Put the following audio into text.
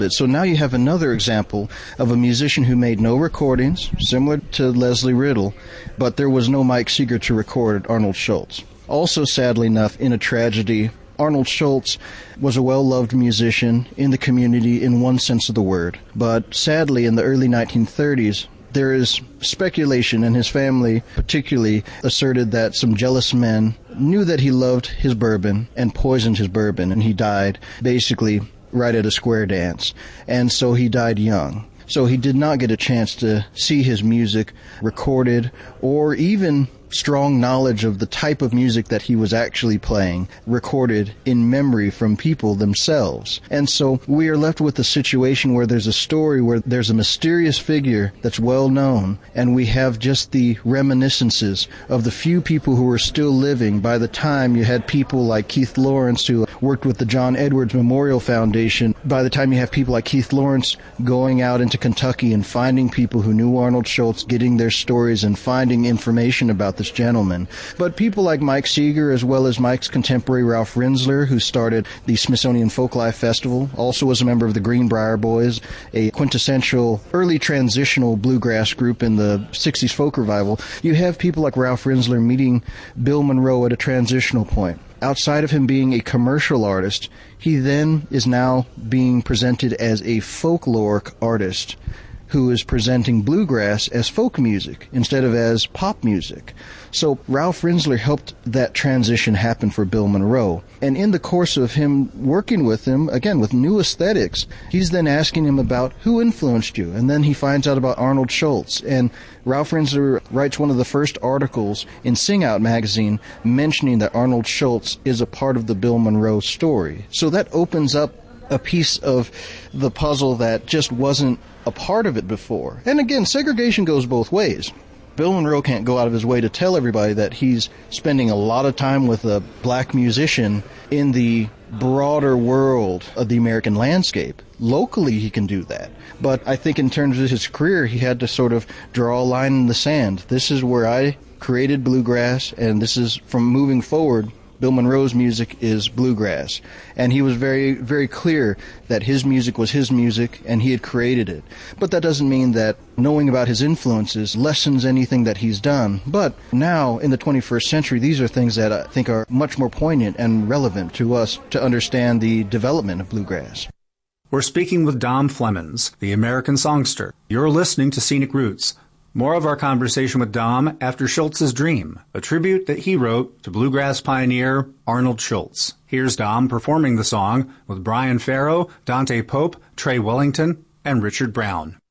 So now you have another example of a musician who made no recordings, similar to Leslie Riddle, but there was no Mike Seeger to record Arnold Schultz. Also, sadly enough, in a tragedy, Arnold Schultz was a well-loved musician in the community in one sense of the word. But sadly, in the early 1930s, there is speculation, and his family particularly asserted that some jealous men knew that he loved his bourbon and poisoned his bourbon, and he died basically right at a square dance. And so he died young. So he did not get a chance to see his music recorded or even strong knowledge of the type of music that he was actually playing, recorded in memory from people themselves. And so we are left with a situation where there's a story where there's a mysterious figure that's well known, and we have just the reminiscences of the few people who were still living. By the time you had people like Keith Lawrence, who worked with the John Edwards Memorial Foundation, by the time you have people like Keith Lawrence going out into Kentucky and finding people who knew Arnold Schultz, getting their stories and finding information about this gentleman. But people like Mike Seeger, as well as Mike's contemporary Ralph Rinzler, who started the Smithsonian Folklife Festival, also was a member of the Greenbrier Boys, a quintessential early transitional bluegrass group in the 60s folk revival. You have people like Ralph Rinzler meeting Bill Monroe at a transitional point. Outside of him being a commercial artist, he then is now being presented as a folkloric artist who is presenting bluegrass as folk music instead of as pop music. So Ralph Rinzler helped that transition happen for Bill Monroe. And in the course of him working with him, again, with new aesthetics, he's then asking him about who influenced you. And then he finds out about Arnold Schultz. And Ralph Rinzler writes one of the first articles in Sing Out magazine mentioning that Arnold Schultz is a part of the Bill Monroe story. So that opens up a piece of the puzzle that just wasn't a part of it before. And again, segregation goes both ways. Bill Monroe can't go out of his way to tell everybody that he's spending a lot of time with a black musician in the broader world of the American landscape. Locally, he can do that. But I think in terms of his career, he had to sort of draw a line in the sand. This is where I created bluegrass, and this is from moving forward. Bill Monroe's music is bluegrass. And he was very, very clear that his music was his music and he had created it. But that doesn't mean that knowing about his influences lessens anything that he's done. But now, in the 21st century, these are things that I think are much more poignant and relevant to us to understand the development of bluegrass. We're speaking with Dom Flemons, the American songster. You're listening to Scenic Roots. More of our conversation with Dom after Schultz's Dream, a tribute that he wrote to bluegrass pioneer Arnold Schultz. Here's Dom performing the song with Brian Farrow, Dante Pope, Trey Wellington, and Richard Brown.